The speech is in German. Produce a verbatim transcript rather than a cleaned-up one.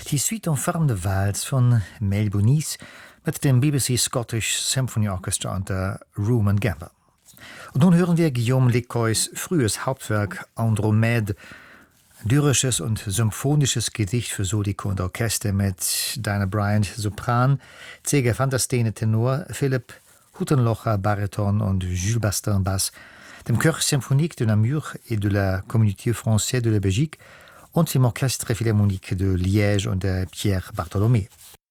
Die Suite en forme de Vals von Mel Bonis mit dem B B C Scottish Symphony Orchestra unter Rumen Gamble. Und nun hören wir Guillaume Lecoys frühes Hauptwerk Andromède, lyrisches und symphonisches Gedicht für Soliko und Orchester mit Diana Bryant Sopran, Zeger van der Stene Tenor, Philipp Huttenlocher Bariton und Jules Bastin Bass, dem Chœur symphonique de Namur et de la Communauté française de la Belgique und dem Orchestre Philharmonique de Liège und der Pierre Bartholomé.